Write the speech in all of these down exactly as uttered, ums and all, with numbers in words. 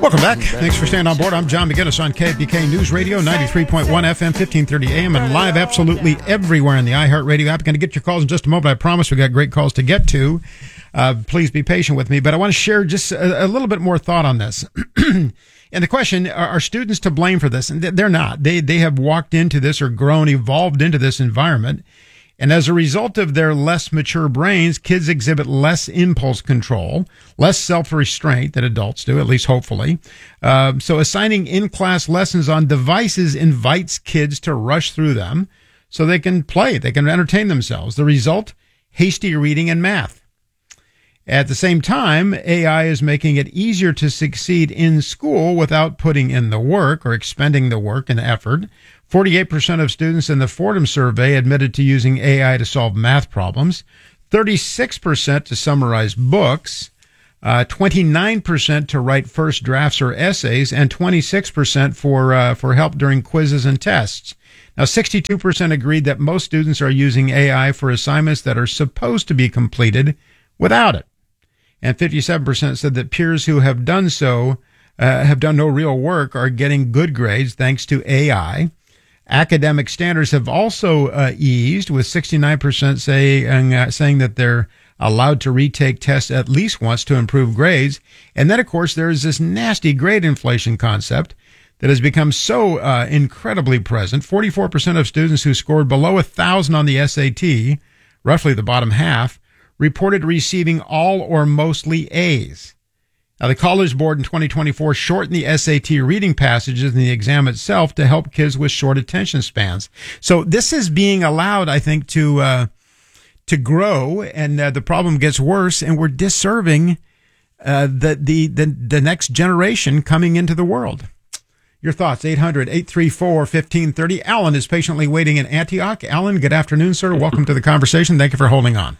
Welcome back. Thanks for staying on board. I'm John McGinnis on K B K News Radio, ninety-three point one F M, fifteen thirty A M, and live absolutely everywhere in the iHeartRadio app. Going to get your calls in just a moment. I promise we got great calls to get to. Uh, please be patient with me. But I want to share just a, a little bit more thought on this. And the question, are, are students to blame for this? And they're not. They, they have walked into this or grown, evolved into this environment. And as a result of their less mature brains, kids exhibit less impulse control, less self-restraint than adults do, at least hopefully. Uh, so assigning in-class lessons on devices invites kids to rush through them so they can play, they can entertain themselves. The result, hasty reading and math. At the same time, A I is making it easier to succeed in school without putting in the work or expending the work and effort. forty-eight percent of students in the Fordham survey admitted to using A I to solve math problems, thirty-six percent to summarize books, uh, twenty-nine percent to write first drafts or essays, and twenty-six percent for uh, for help during quizzes and tests. Now, sixty-two percent agreed that most students are using A I for assignments that are supposed to be completed without it. And fifty-seven percent said that peers who have done so, uh, have done no real work, are getting good grades thanks to A I. Academic standards have also uh, eased, with sixty-nine percent saying, uh, saying that they're allowed to retake tests at least once to improve grades. And then, of course, there's this nasty grade inflation concept that has become so uh, incredibly present. forty-four percent of students who scored below one thousand on the S A T, roughly the bottom half, reported receiving all or mostly A's. Now, the College Board in twenty twenty-four shortened the S A T reading passages in the exam itself to help kids with short attention spans. So this is being allowed, I think, to uh, to grow, and uh, the problem gets worse, and we're disserving uh, the, the the the next generation coming into the world. Your thoughts, eight hundred, eight three four, fifteen thirty. Alan is patiently waiting in Antioch. Alan, good afternoon, sir. Welcome to the conversation. Thank you for holding on.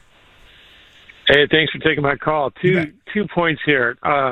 Hey, thanks for taking my call. Two two points here. Uh,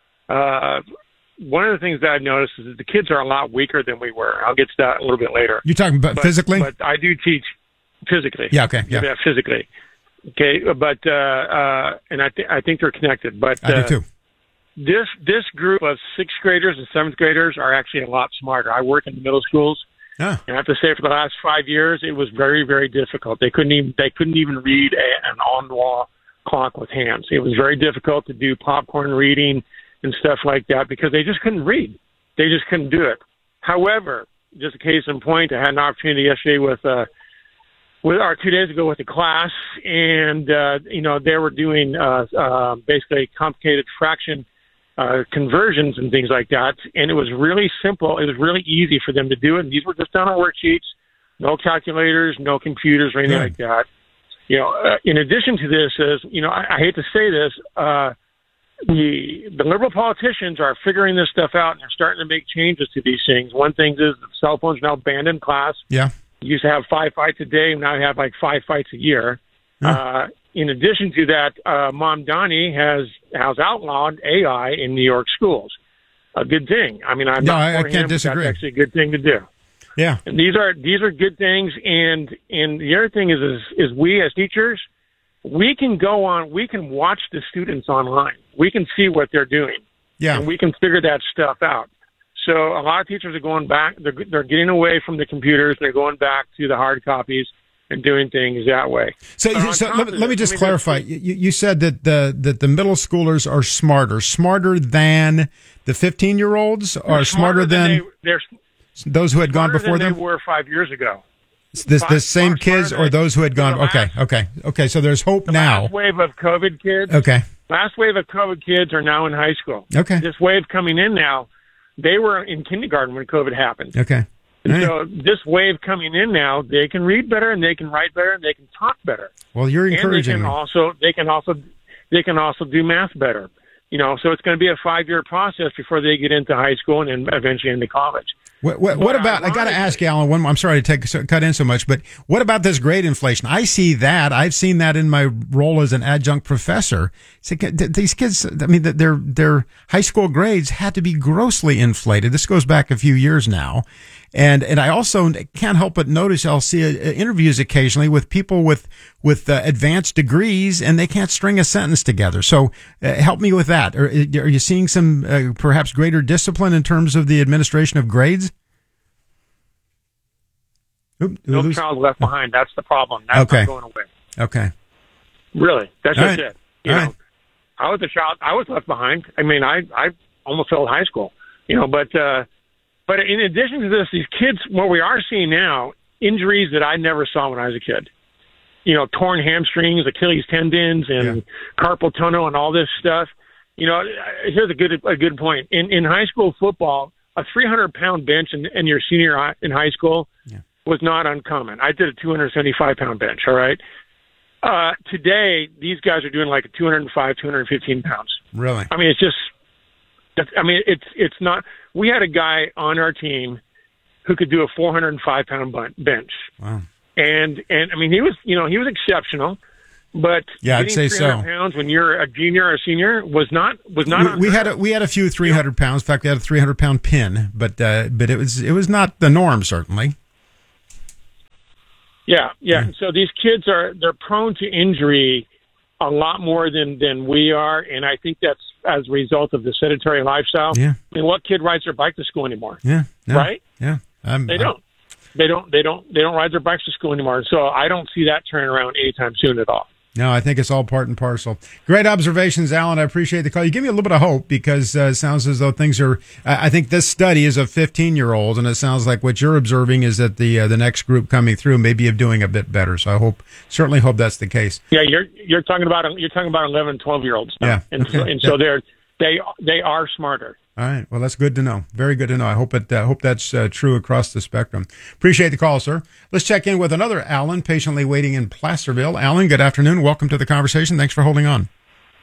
uh, one of the things that I've noticed is that the kids are a lot weaker than we were. I'll get to that a little bit later. You're talking about but, physically? But I do teach physically. Yeah, okay. Yeah, yeah physically. Okay, but uh, uh, and I think I think they're connected. But I uh, do too. This this group of sixth graders and seventh graders are actually a lot smarter. I work in the middle schools. Ah. And I have to say, for the last five years, it was very, very difficult. They couldn't even they couldn't even read a, an on-wall clock with hands. It was very difficult to do popcorn reading and stuff like that because they just couldn't read. They just couldn't do it. However, just a case in point, I had an opportunity yesterday with uh, with our two days ago with the class, and uh, you know they were doing uh, uh, basically complicated fraction uh, conversions and things like that, and it was really simple. It was really easy for them to do it. And these were just done on worksheets, no calculators, no computers or anything Good. like that. You know, uh, in addition to this, is you know, I, I hate to say this, uh, the the liberal politicians are figuring this stuff out and they're starting to make changes to these things. One thing is the cell phones now banned in class. Yeah, you used to have five fights a day, now you have like five fights a year. Yeah. Uh, in addition to that, uh, Mom Donnie has has outlawed A I in New York schools. A good thing. I mean, I'm no, not I, I for can't him, disagree. That's actually a good thing to do. Yeah, and these are these are good things, and and the other thing is is is we as teachers, we can go on, we can watch the students online, we can see what they're doing, yeah, and we can figure that stuff out. So a lot of teachers are going back; they're they're getting away from the computers, they're going back to the hard copies and doing things that way. So, so let, let me just clarify. You, you said that the that the middle schoolers are smarter, smarter than the fifteen-year-olds, or smarter, smarter than, than they, they're. Those who had gone before than them? They were five years ago. This the same kids or those who had gone? Last, okay, okay, okay. So there's hope the now. Last wave of COVID kids. Okay. Last wave of COVID kids are now in high school. Okay. This wave coming in now, they were in kindergarten when COVID happened. Okay. And right. So this wave coming in now, they can read better and they can write better and they can talk better. Well, you're encouraging. And they can me. also they can also they can also do math better. You know, so it's going to be a five-year process before they get into high school and then eventually into college. What, what, what about, I got to ask you, Alan, one more, I'm sorry to take, so, cut in so much, but what about this grade inflation? I see that. I've seen that in my role as an adjunct professor. So, these kids, I mean, their, their high school grades had to be grossly inflated. This goes back a few years now. And and I also can't help but notice I'll see uh, interviews occasionally with people with with uh, advanced degrees, and they can't string a sentence together. So uh, help me with that. Are, are you seeing some uh, perhaps greater discipline in terms of the administration of grades? Oop, no lose? child left behind. That's the problem. That's Okay. not going away. Okay. Really, that's All just right. it. You All know, right. I was a child. I was left behind. I mean, I I almost failed high school. You know, but uh, but in addition to this, these kids, what we are seeing now, injuries that I never saw when I was a kid. You know, torn hamstrings, Achilles tendons, and Yeah. carpal tunnel, and all this stuff. You know, here's a good a good point. In in high school football, a three hundred pound bench in, in your senior high, in high school Yeah. was not uncommon. I did a two hundred seventy-five pound bench. All right. Uh, today, these guys are doing like a two hundred five, two hundred fifteen pounds. Really? I mean, it's just. I mean, it's it's not. We had a guy on our team who could do a four hundred five pound bench. Wow. And and I mean, he was you know he was exceptional, but Yeah, I'd getting say three hundred so. pounds when you're a junior or a senior was not was not. We, we had a, we had a few three hundred pounds. In fact, we had a three hundred pound pin, but uh, but it was it was not the norm, certainly. Yeah, yeah. So these kids are they're prone to injury a lot more than than we are, and I think that's as a result of the sedentary lifestyle. Yeah. I mean, what kid rides their bike to school anymore? Yeah. No, Right? Yeah. I'm, They I'm- don't. They don't. They don't. They don't ride their bikes to school anymore. So I don't see that turning around anytime soon at all. No, I think it's all part and parcel. Great observations, Alan. I appreciate the call. You give me a little bit of hope because uh, it sounds as though things are. I I think this study is of fifteen-year-olds, and it sounds like what you're observing is that the uh, the next group coming through maybe of doing a bit better. So I hope, certainly hope that's the case. Yeah, you're you're talking about you're talking about eleven, twelve year olds. Now. Yeah, and so, okay. and so Yeah. they're they they are smarter. All right. Well, that's good to know. Very good to know. I hope it. Uh, hope that's uh, true across the spectrum. Appreciate the call, sir. Let's check in with another Alan, patiently waiting in Placerville. Alan, good afternoon. Welcome to the conversation. Thanks for holding on.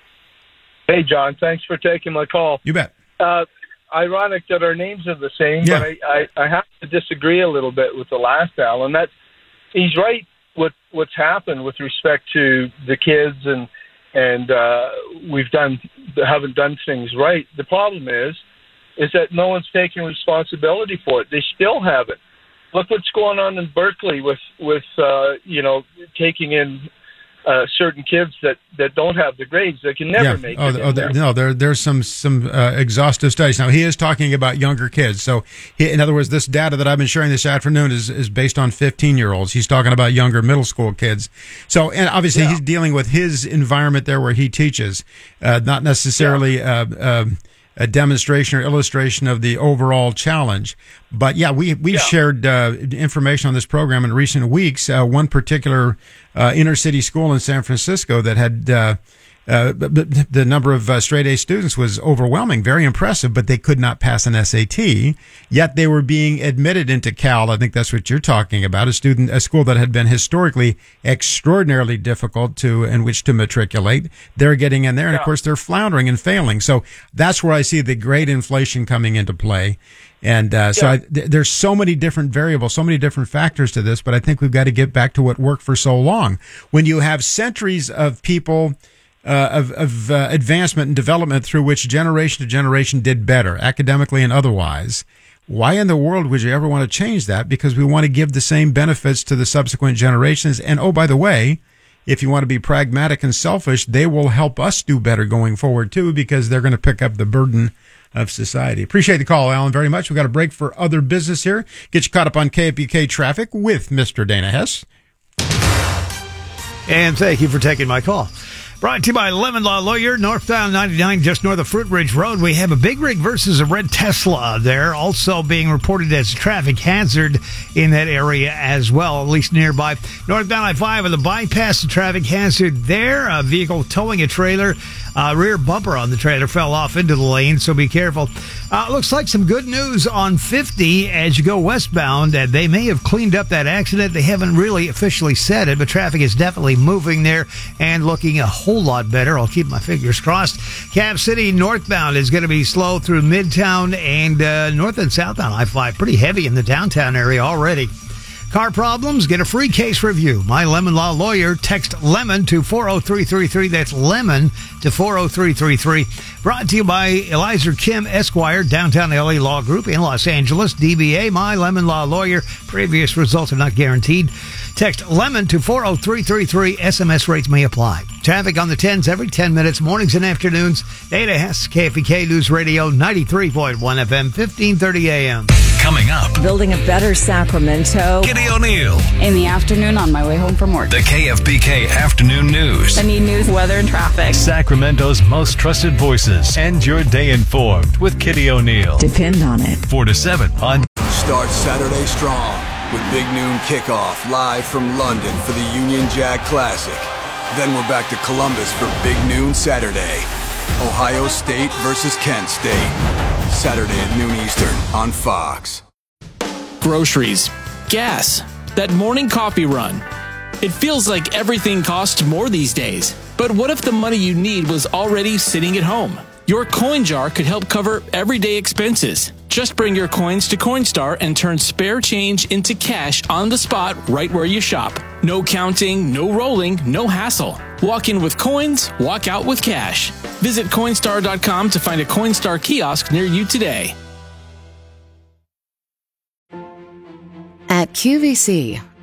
Hey, John. Thanks for taking my call. You bet. Uh, ironic that our names are the same, Yeah. but I, I, I have to disagree a little bit with the last Alan. That he's right. What what's happened with respect to the kids and and uh, we've done haven't done things right. The problem is is that no one's taking responsibility for it. They still haven't. Look what's going on in Berkeley with with uh, you know taking in uh, certain kids that, that don't have the grades. They can never Yeah. make Oh, it. oh in there, there. no, there there's some some uh, exhaustive studies. Now he is talking about younger kids. So he, in other words, this data that I've been sharing this afternoon is is based on fifteen year olds. He's talking about younger middle school kids. So and obviously Yeah. he's dealing with his environment there where he teaches, uh, not necessarily uh, uh, a demonstration or illustration of the overall challenge. But yeah, we we've Yeah. shared uh, information on this program in recent weeks. Uh, one particular uh, inner city school in San Francisco that had. Uh, Uh, but, but the number of uh, straight A students was overwhelming, very impressive, but they could not pass an S A T. Yet they were being admitted into Cal. I think that's what you're talking about. A student, a school that had been historically extraordinarily difficult to in which to matriculate. They're getting in there, and of Yeah. course they're floundering and failing. So that's where I see the grade inflation coming into play. And uh, so Yeah. I, th- there's so many different variables, so many different factors to this. But I think we've got to get back to what worked for so long. When you have centuries of people. Uh, of, of uh, advancement and development through which generation to generation did better, academically and otherwise. Why in the world would you ever want to change that? Because we want to give the same benefits to the subsequent generations. And oh, by the way, if you want to be pragmatic and selfish, they will help us do better going forward too, because they're going to pick up the burden of society. Appreciate the call, Alan, very much. We've got a break for other business here. Get you caught up on K F B K traffic with Mister Dana Hess. And thank you for taking my call. Brought to you by Lemon Law Lawyer, northbound ninety-nine, just north of Fruit Ridge Road. We have a big rig versus a red Tesla there, also being reported as a traffic hazard in that area as well, at least nearby. Northbound I five with a bypass, a traffic hazard there. A vehicle towing a trailer. Uh, rear bumper on the trailer fell off into the lane, so be careful. Uh, looks like some good news on fifty as you go westbound. Uh, they may have cleaned up that accident. They haven't really officially said it, but traffic is definitely moving there and looking a whole lot better. I'll keep my fingers crossed. Cap City northbound is going to be slow through Midtown and uh, north and southbound I five. Pretty heavy in the downtown area already. Car problems? Get a free case review. My Lemon Law Lawyer. Text LEMON to four oh three three three. That's LEMON to four oh three three three. Brought to you by Eliza Kim Esquire, Downtown L A Law Group in Los Angeles. D B A, My Lemon Law Lawyer. Previous results are not guaranteed. Text LEMON to four oh three three three. S M S rates may apply. Traffic on the tens every ten minutes, mornings and afternoons. Data has K F B K News Radio, ninety-three point one F M, fifteen thirty A M. Coming up, building a better Sacramento. Kitty O'Neill. In the afternoon on my way home from work. The K F B K Afternoon News. I need news, weather, and traffic. Sacramento's most trusted voices. End your day informed with Kitty O'Neill. Depend on it. four to seven on. Start Saturday strong with Big Noon Kickoff live from London for the Union Jack Classic. Then we're back to Columbus for Big Noon Saturday. Ohio State versus Kent State. Saturday at noon Eastern on Fox. Groceries, gas, that morning coffee run. It feels like everything costs more these days. But what if the money you need was already sitting at home? Your coin jar could help cover everyday expenses. Just bring your coins to Coinstar and turn spare change into cash on the spot right where you shop. No counting, no rolling, no hassle. Walk in with coins, walk out with cash. Visit Coinstar dot com to find a Coinstar kiosk near you today. At Q V C,